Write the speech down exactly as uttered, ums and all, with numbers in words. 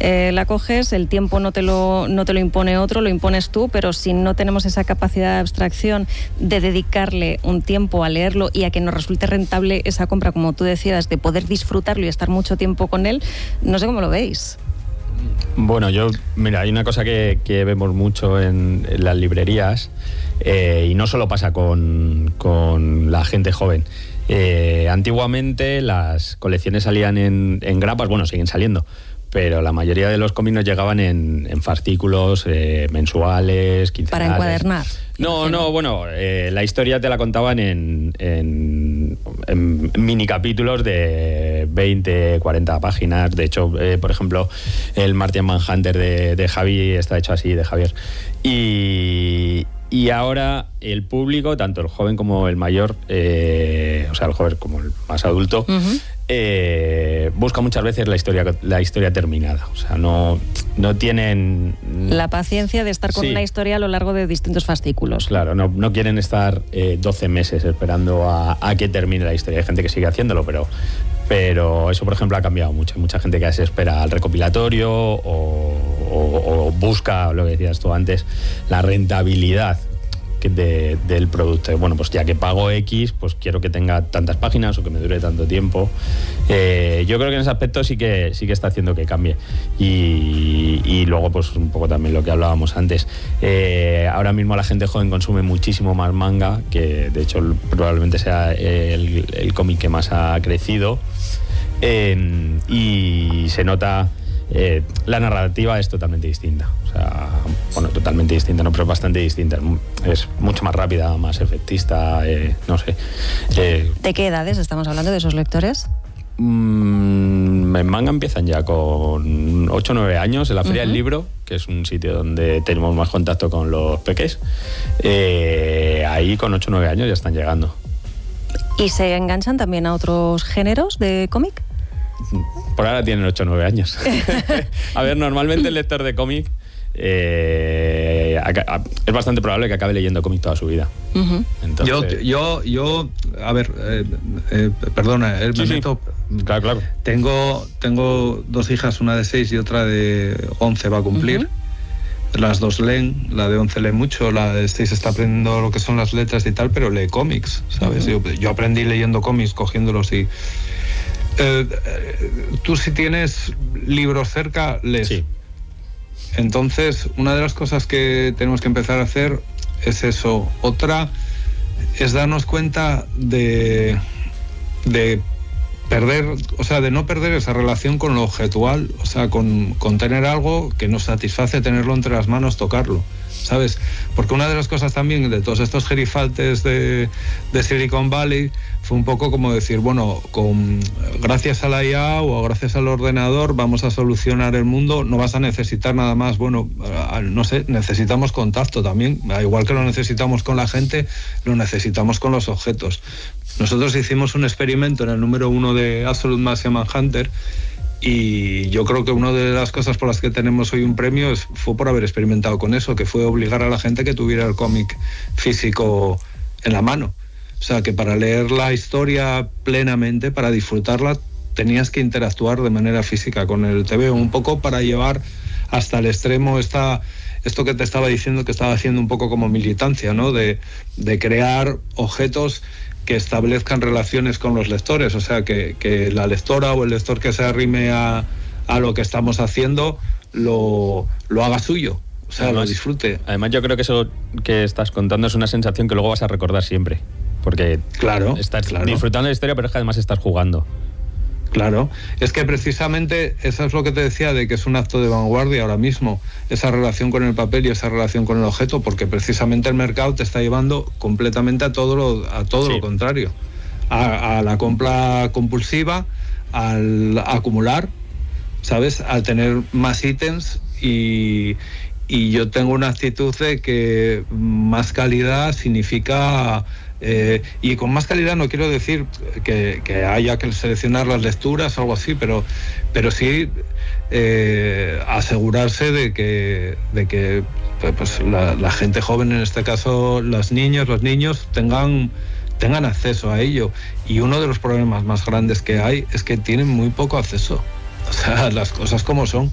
eh, la coges, el tiempo no te lo no te lo impone otro, lo impones tú, pero si no tenemos esa capacidad de abstracción de dedicarle un tiempo a leerlo y a que nos resulte rentable esa compra, como tú decías, de poder disfrutarlo y estar mucho tiempo con él, no sé cómo lo veis. Bueno, yo, mira, hay una cosa que, que vemos mucho en, en las librerías, eh, y no solo pasa con, con la gente joven. Eh, antiguamente las colecciones salían en, en grapas, bueno, siguen saliendo, pero la mayoría de los cómics nos llegaban en, en fascículos eh, mensuales, quincenales. Para encuadernar. No, no, bueno, eh, la historia te la contaban en, en, en mini capítulos de veinte, cuarenta páginas. De hecho, eh, por ejemplo, el Martian Manhunter de, de Javi está hecho así, de Javier. Y... Y ahora el público, tanto el joven como el mayor, eh, o sea, el joven como el más adulto, uh-huh. eh, busca muchas veces la historia, la historia terminada. O sea, no, no tienen... La paciencia de estar con sí. una historia a lo largo de distintos fascículos. Claro, no, no quieren estar eh, doce meses esperando a, a que termine la historia. Hay gente que sigue haciéndolo, pero... Pero eso, por ejemplo, ha cambiado mucho. Hay mucha gente que se espera al recopilatorio o, o, o busca, lo que decías tú antes, la rentabilidad de, del producto. Bueno, pues ya que pago X, pues quiero que tenga tantas páginas o que me dure tanto tiempo. Eh, yo creo que en ese aspecto sí que sí que está haciendo que cambie. Y, y luego, pues un poco también lo que hablábamos antes. Eh, ahora mismo la gente joven consume muchísimo más manga, que de hecho probablemente sea el, el cómic que más ha crecido. Eh, y se nota... Eh, la narrativa es totalmente distinta, o sea, bueno, totalmente distinta, no, pero es bastante distinta, es mucho más rápida, más efectista, eh, no sé. Eh, ¿De qué edades estamos hablando de esos lectores? Mmm, en manga empiezan ya con ocho o nueve años, en la Feria uh-huh. del Libro, que es un sitio donde tenemos más contacto con los peques, eh, ahí con ocho o nueve años ya están llegando. ¿Y se enganchan también a otros géneros de cómic? Por ahora tienen ocho o nueve años. A ver, normalmente el lector de cómic eh, es bastante probable que acabe leyendo cómic toda su vida. Uh-huh. Entonces... Yo, yo, yo, a ver, eh, eh, perdona, eh, sí, me sí. meto. Claro, claro. Tengo, tengo dos hijas, una de seis y otra de once va a cumplir. Uh-huh. Las dos leen, la de once lee mucho, la de seis está aprendiendo lo que son las letras y tal, pero lee cómics, ¿sabes? Uh-huh. Yo, yo aprendí leyendo cómics, cogiéndolos y... Eh, tú si tienes libros cerca, lees. Sí. Entonces, una de las cosas que tenemos que empezar a hacer es eso. Otra es darnos cuenta de, de perder, o sea, de no perder esa relación con lo objetual, o sea, con, con tener algo que nos satisface, tenerlo entre las manos, tocarlo, ¿sabes? Porque una de las cosas también de todos estos gerifaltes de, de Silicon Valley fue un poco como decir, bueno, con, gracias a la I A o gracias al ordenador vamos a solucionar el mundo, no vas a necesitar nada más. Bueno, no sé, necesitamos contacto también, igual que lo necesitamos con la gente, lo necesitamos con los objetos. Nosotros hicimos un experimento en el número uno de Absolute Martian Manhunter y yo creo que una de las cosas por las que tenemos hoy un premio es, fue por haber experimentado con eso, que fue obligar a la gente que tuviera el cómic físico en la mano. O sea, que para leer la historia plenamente, para disfrutarla, tenías que interactuar de manera física con el T V O, un poco para llevar hasta el extremo esta, esto que te estaba diciendo, que estaba haciendo un poco como militancia, ¿no? De, de crear objetos que establezcan relaciones con los lectores, o sea, que, que la lectora o el lector que se arrime a, a lo que estamos haciendo lo, lo haga suyo, o sea, además, lo disfrute. Además, yo creo que eso que estás contando es una sensación que luego vas a recordar siempre, porque claro, estás claro. disfrutando de la historia, pero es que además estás jugando. Claro, es que precisamente eso es lo que te decía, de que es un acto de vanguardia ahora mismo, esa relación con el papel y esa relación con el objeto, porque precisamente el mercado te está llevando completamente a todo lo, a todo sí. lo contrario, a, a la compra compulsiva, al acumular, ¿sabes? Al tener más ítems y, y yo tengo una actitud de que más calidad significa... Eh, y con más calidad no quiero decir que, que haya que seleccionar las lecturas o algo así, pero, pero sí eh, asegurarse de que, de que pues, la, la gente joven, en este caso las niñas, los niños, tengan, tengan acceso a ello. Y uno de los problemas más grandes que hay es que tienen muy poco acceso. O sea, las cosas como son.